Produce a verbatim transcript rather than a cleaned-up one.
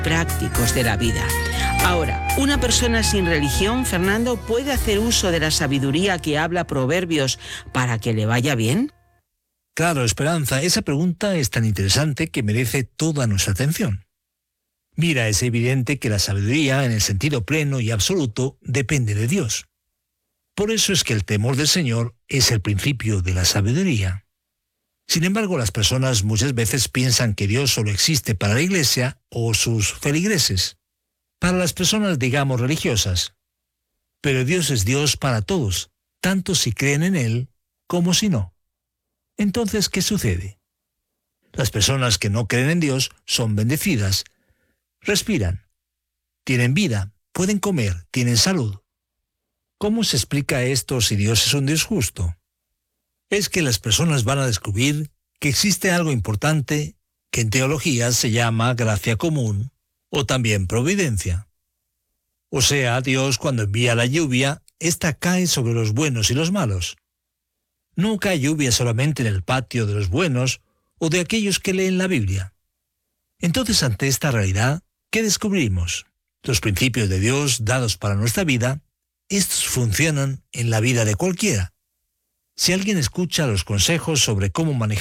prácticos de la vida. Ahora, una persona sin religión, Fernando, ¿puede hacer uso de la sabiduría que habla Proverbios para que le vaya bien? Claro, Esperanza, esa pregunta es tan interesante que merece toda nuestra atención. Mira, es evidente que la sabiduría, en el sentido pleno y absoluto, depende de Dios. Por eso es que el temor del Señor es el principio de la sabiduría. Sin embargo, las personas muchas veces piensan que Dios solo existe para la Iglesia o sus feligreses, para las personas, digamos, religiosas. Pero Dios es Dios para todos, tanto si creen en Él como si no. Entonces, ¿qué sucede? Las personas que no creen en Dios son bendecidas, respiran, tienen vida, pueden comer, tienen salud. ¿Cómo se explica esto si Dios es un Dios justo? Es que las personas van a descubrir que existe algo importante que en teología se llama gracia común o también providencia. O sea, Dios cuando envía la lluvia, ésta cae sobre los buenos y los malos. No cae lluvia solamente en el patio de los buenos o de aquellos que leen la Biblia. Entonces, ante esta realidad, ¿qué descubrimos? Los principios de Dios dados para nuestra vida, estos funcionan en la vida de cualquiera. Si alguien escucha los consejos sobre cómo manejar